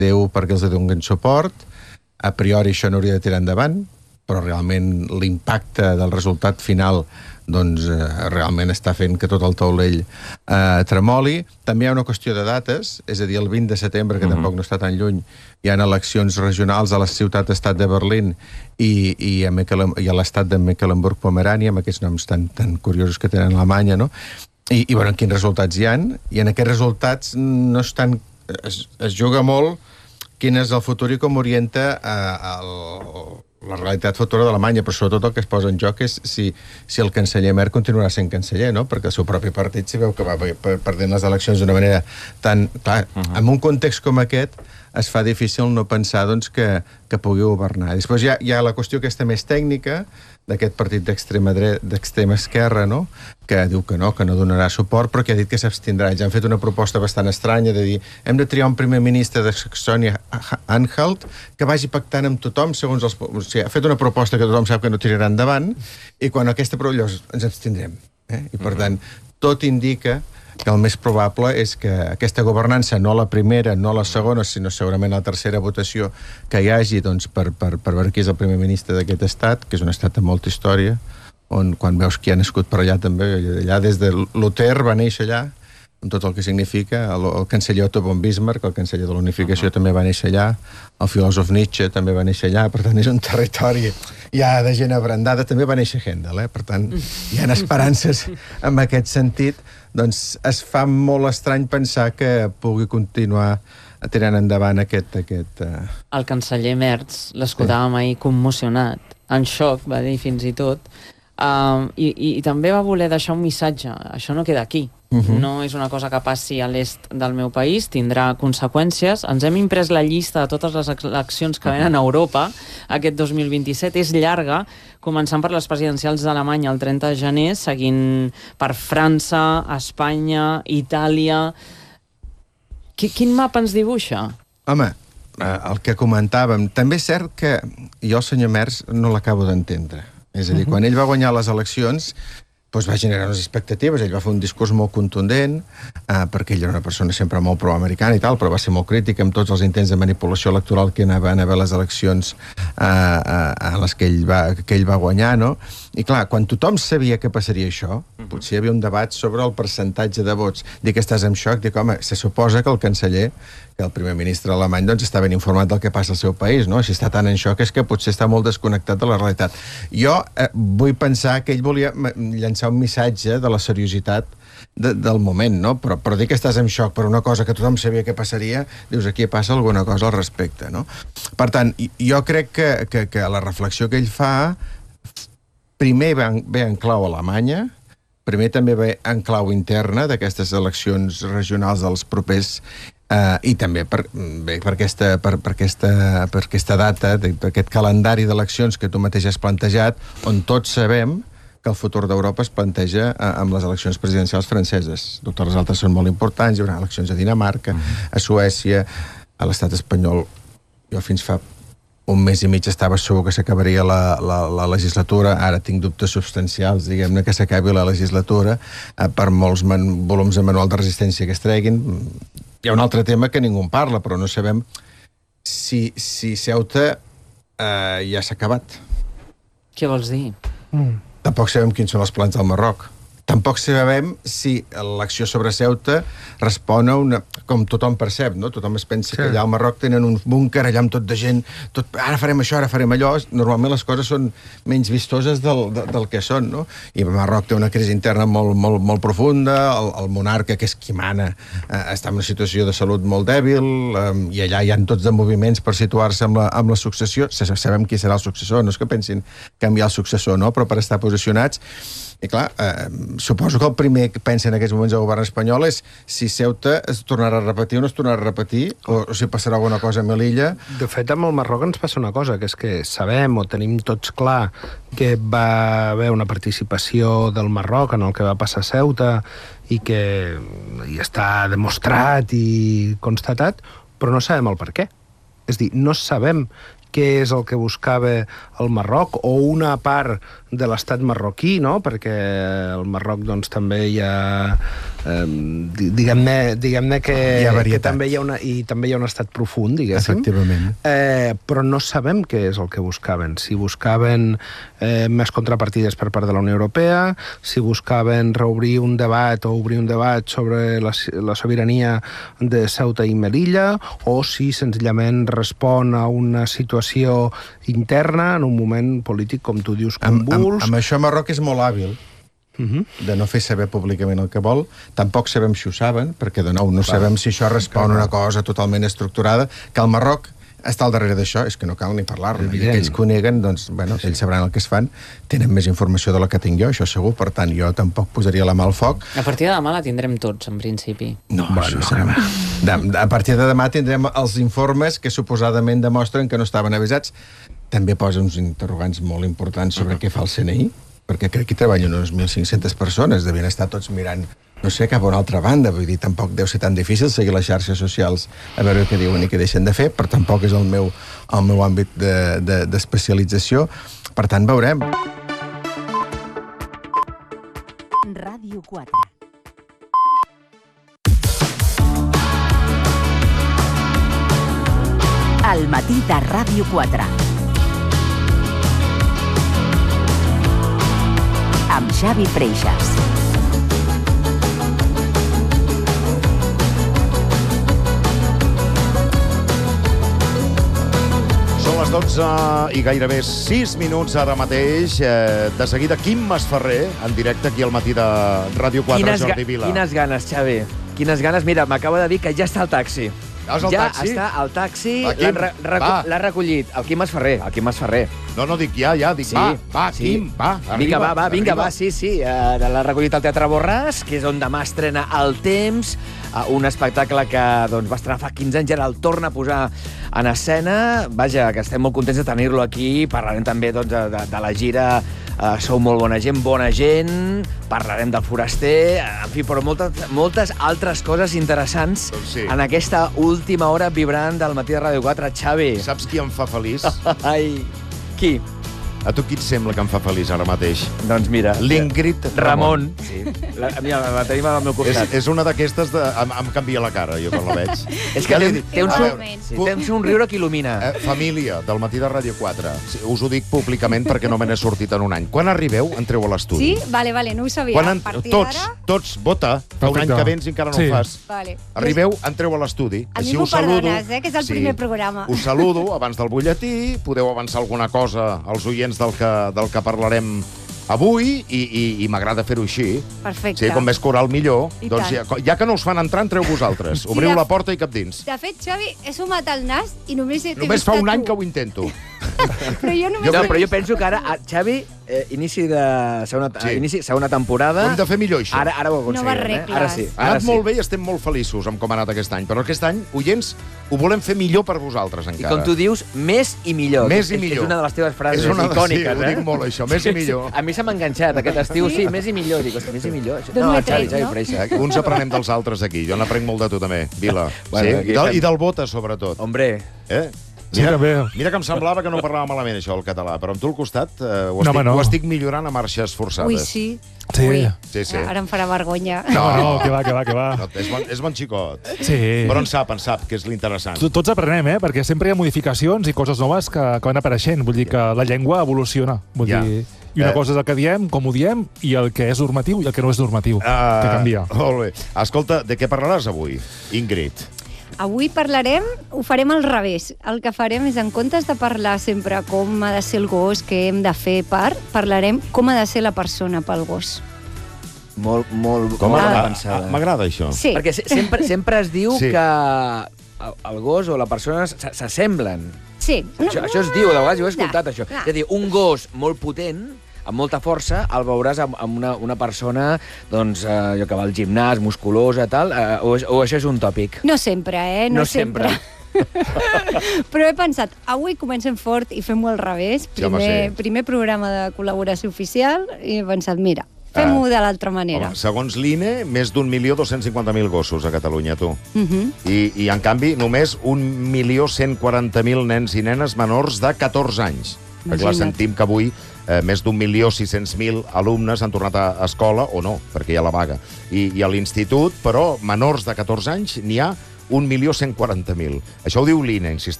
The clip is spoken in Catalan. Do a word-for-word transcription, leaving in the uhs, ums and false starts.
Déu perquè els donen suport. A priori això no hauria de tirar endavant, però realment l'impacte del resultat final doncs eh, realment està fent que tot el taulell eh, tremoli. També hi ha una qüestió de dates, és a dir, el vint de setembre, que uh-huh. tampoc no està tan lluny, hi ha eleccions regionals a la ciutat-estat de Berlín i, i a, Mecklen- i a l'estat de Mecklenburg-Pomerània, amb aquests noms tan, tan curiosos que tenen a Alemanya, no? I, i bueno, quins resultats hi han? I en aquests resultats no estan, es, es juga molt quin és el futur i com orienta eh, el la realitat futura d'Alemanya, però sobretot el que es posa en joc és si, si el canceller Merkel continuarà sent canceller, no? Perquè el seu propi partit si veu que va perdent les eleccions d'una manera tan... Clar, uh-huh. en un context com aquest es fa difícil no pensar doncs, que, que pugui governar. Després hi ha, hi ha la qüestió aquesta més tècnica d'aquest partit d'extrema dret, d'extrema esquerra, no? Que diu que no, que no donarà suport, però que ha dit que s'abstindrà. Ja han fet una proposta bastant estranya de dir hem de triar un primer ministre de Saxònia-Anhalt que vagi pactant amb tothom segons els... O sigui, ha fet una proposta que tothom sap que no tirarà endavant i quan aquesta però llavors ens abstindrem. Eh? I per tant, tot indica que el més probable és que aquesta governança, no la primera, no la segona, sinó segurament la tercera votació que hi hagi doncs, per, per, per veure qui és el primer ministre d'aquest estat, que és un estat amb molta història, on quan veus qui ha nascut per allà també, allà des de Luther va néixer allà, amb tot el que significa, el, el canceller Otto von Bismarck, el canceller de la unificació uh-huh. també va néixer allà, el filòsof Nietzsche també va néixer allà, per tant és un territori ja de gent abrandada, també va néixer Händel, eh? Per tant hi ha esperances en aquest sentit, doncs es fa molt estrany pensar que pugui continuar tirant endavant aquest... aquest uh... El canceller Merz, l'escoltàvem sí. ahir commocionat, en xoc, va dir fins i tot, uh, i, i, i també va voler deixar un missatge, això no queda aquí. Uh-huh. No és una cosa que passi a l'est del meu país, tindrà conseqüències. Ens hem imprès la llista de totes les eleccions que venen a Europa aquest dos mil vint-i-set. És llarga, començant per les presidencials d'Alemanya el trenta de gener, seguint per França, Espanya, Itàlia... Quin mapa ens dibuixa? Home, el que comentàvem, també és cert que jo el senyor Merz no l'acabo d'entendre. És a dir, uh-huh. quan ell va guanyar les eleccions... doncs va generar unes expectatives, ell va fer un discurs molt contundent, eh, perquè ell era una persona sempre molt proamericana i tal, però va ser molt crític amb tots els intents de manipulació electoral que anaven a haver les eleccions eh, eh, en les que ell, va, que ell va guanyar, no? I clar, quan tothom sabia que passaria això, potser hi havia un debat sobre el percentatge de vots. Dic que estàs en xoc, dic, home, se suposa que el canceller, que el primer ministre alemany, doncs està ben informat del que passa al seu país, no? Si està tan en xoc és que potser està molt desconnectat de la realitat. Jo eh, vull pensar que ell volia llançar un missatge de la seriositat de, del moment, no? Però, però dir que estàs en xoc per una cosa que tothom sabia que passaria, dius, aquí passa alguna cosa al respecte, no? Per tant, jo crec que, que, que la reflexió que ell fa primer ve en clau Alemanya, primer també ve en clau interna d'aquestes eleccions regionals dels propers Uh, i també per, bé, per, aquesta, per, per, aquesta, per aquesta data, de, per aquest calendari d'eleccions que tu mateix has plantejat, on tots sabem que el futur d'Europa es planteja uh, amb les eleccions presidencials franceses. Totes les altres són molt importants, hi haurà eleccions a Dinamarca, a Suècia, a l'estat espanyol. Jo fins fa un mes i mig estava segur que s'acabaria la, la, la legislatura, ara tinc dubtes substancials, diguem-ne, que s'acabi la legislatura uh, per molts man, volums de manual de resistència que es treguin. Hi ha un altre tema que ningú en parla, però no sabem si, si Ceuta eh, ja s'ha acabat. Què vols dir? Mm. Tampoc sabem quins són els plans del Marroc. Tampoc sabem si l'acció sobre Ceuta respon a una... Com tothom percep, no? Tothom es pensa sí. que allà al Marroc tenen un búnquer allà amb tot de gent, tot, ara farem això, ara farem allò. Normalment les coses són menys vistoses del, de, del que són, no? I el Marroc té una crisi interna molt, molt, molt profunda, el, el monarca, que és qui mana, eh, està en una situació de salut molt dèbil, eh, i allà hi ha tots de moviments per situar-se amb la, amb la successió. Sabem qui serà el successor, no és que pensin canviar el successor, no? Però per estar posicionats. I clar, eh, suposo que el primer que pensa en aquests moments el govern espanyol és si Ceuta es tornarà a repetir o no es tornarà a repetir, o, o si passarà alguna cosa a Melilla. De fet, amb el Marroc ens passa una cosa, que és que sabem o tenim tots clar que va haver una participació del Marroc en el que va passar a Ceuta i que hi està demostrat i constatat, però no sabem el per què. És dir, no sabem què és el que buscava el Marroc, o una part de l'estat marroquí, no? Perquè el Marroc doncs, també hi ha... Eh, diguem-ne diguem que, que també hi ha una, i també hi ha un estat profund, diguéssim. Efectivament. Eh, però no sabem què és el que buscaven. Si buscaven eh, més contrapartides per part de la Unió Europea, si buscaven reobrir un debat o obrir un debat sobre la, la sobirania de Ceuta i Melilla, o si senzillament respon a una situació interna en un moment polític, com tu dius, convuls. Amb, amb, amb això Marroc és molt hàbil, uh-huh, de no fer saber públicament el que vol. Tampoc sabem si ho saben, perquè de nou no Clar. sabem si això respon a una cosa totalment estructurada, que el Marroc està al darrere d'això, és que no cal ni parlar-ne. I aquells que ho neguen, doncs, bueno, sí. ells sabran el que es fan, tenen més informació de la que tinc jo, això segur, per tant, jo tampoc posaria la mà al foc. A partir de demà la tindrem tots, en principi. No, bueno, això serà... De, a partir de demà tindrem els informes que suposadament demostren que no estaven avisats. També posa uns interrogants molt importants sobre uh-huh. què fa el C N I, perquè crec que hi treballen unes mil cinc-centes persones, devien estar tots mirant, no sé, cap a una altra banda, vull dir, tampoc deu ser tan difícil seguir les xarxes socials a veure què diuen i què deixen de fer, però tampoc és el meu, el meu àmbit d'especialització. De, de, per tant, veurem. Ràdio quatre. Al matí de Ràdio quatre. Amb Xavi Freixas. Són les dotze i gairebé sis minuts ara mateix. Eh, de seguida, Quim Masferrer, en directe aquí al matí de Ràdio quatre, quines Jordi Vila. Quines ganes, Xavi. Quines ganes. Mira, m'acaba de dir que ja està al taxi. Ja és al ja taxi? està al taxi, Va, l'ha re re recollit. El Quim Masferrer, el Quim Masferrer. No, no, dic ja, ja, dic Sí, va, va, sí. Quim, va, arriba. Vinga, va, va, vinga, arriba. va, sí, sí. Uh, l'ha recollit al Teatre Borràs, que és on demà estrena El Temps, uh, un espectacle que doncs, va estrenar fa quinze anys, ara el torna a posar en escena. Vaja, que estem molt contents de tenir-lo aquí. Parlarem també doncs, de, de, de la gira uh, Sou molt bona gent, bona gent. Parlarem del Foraster, en fi, però moltes, moltes altres coses interessants doncs sí. en aquesta última hora vibrant del matí de Ràdio quatre. Xavi. Saps qui em fa feliç? Ai, qui? A tu qui et sembla que em fa feliç ara mateix? Doncs mira... L'Ingrid Ramon. Ramon. Sí. La, mira, la tenim al meu costat. És, és una d'aquestes de... Em, em canvia la cara, jo, quan la veig. És que té, té, un, Igualment. sí, té un somriure que il·lumina. Eh, família, del matí de Ràdio quatre. Us ho dic públicament perquè no me n'he sortit en un any. Quan arribeu, entreu a l'estudi. Sí? Vale, vale, no ho sabia. Quan en... A partir Tots, d'ara... tots, vota. Fa un any que vens i encara no Sí. ho fas. Vale. Arribeu, entreu a l'estudi. A mi Així m'ho us saludo. perdones, eh, que és el primer programa. Us saludo abans del butlletí, podeu avançar alguna cosa als oients del que, del que parlarem avui, i, i, i m'agrada fer-ho així. Perfecte. Sí, com més coral, millor. I Doncs ja, ja que no us fan entrar, entreu vosaltres. Sí, Obriu de- la porta i cap dins. De fet, Xavi, he sumat el nas i només he Només vist fa a un any tu. que ho intento. Però jo només No, he però jo vist- penso que ara, a- Xavi, eh, inici de segona, Sí. sí. inici segona temporada... Ho hem de fer millor, això. Ara, ara ho aconseguirem, Noves eh? regles. Ara sí. Ha Ara anat sí. molt bé i estem molt feliços amb com ha anat aquest any. Però aquest any, oients, ho volem fer millor per vosaltres, I encara. com tu dius, més i millor. Més que i és- millor. És una de les teves frases És una de- icòniques, sí, ho eh? dic molt, això, més i millor. A mi se m'ha enganxat aquest estiu, sí, més i millor. Dic, hosti, més i millor. Doncs No, m'he Xavi, tret, Xavi no? Freixas. Eh, Uns aprenem dels altres aquí. Jo n'aprenc molt de tu, també, Vila. Bueno, sí? aquí I, del, fem- I del Bota, sobretot. Hombre, Eh? Sí, Mira, també. mira que em semblava que no parlava malament, això, el català, però amb tu al costat eh, ho, No, estic, home, no. ho estic millorant a marxes forçades. Ui, sí. Sí. Ui. Sí, sí. Ara em farà vergonya. No, no, que va, que va, que va. No, és, bon, és bon xicot. Sí. Però en sap, en sap, que és l'interessant. To- Tots aprenem, eh? Perquè sempre hi ha modificacions i coses noves que, que van apareixent. Vull dir que la llengua evoluciona. Vull Ja. dir, i una Eh. cosa és el que diem, com ho diem, i el que és normatiu i el que no és normatiu, Uh, que canvia. Molt bé. Escolta, de què parlaràs avui, Ingrid? Avui parlarem, ho farem al revés. El que farem és, en comptes de parlar sempre com ha de ser el gos, què hem de fer per, parlarem com ha de ser la persona pel gos. molt, molt, Com molt a- ben a- pensada. M'agrada això. Sí. Perquè se- sempre, sempre es diu Sí. que el, el gos o la persona s- s'assemblen. Sí. Això, això es diu, de vegades jo he escoltat No, això. no. És a dir, un gos molt potent, amb molta força, el veuràs amb, amb una, una persona doncs, eh, jo que va al gimnàs, musculosa, tal, eh, o, o això és un tòpic? No sempre, eh? No, No sempre. Però he pensat, avui comencem fort i fem-ho al revés. Sí, home, Primer, sí. primer programa de col·laboració oficial i he pensat, mira, Fem-ho de l'altra manera. Home, segons l'I N E, més d'un milió dos-cents cinquanta mil gossos a Catalunya, tu. Uh -huh. I, I, en canvi, només un milió cent quaranta mil nens i nenes menors de catorze anys. Perquè, clar, sentim que avui eh, més d'un milió sis-cents mil alumnes han tornat a escola, o no, perquè hi ha la vaga. I, i a l'institut, però, menors de catorze anys, n'hi ha un milió cent quaranta mil. Això ho diu l'I N E, insisteix.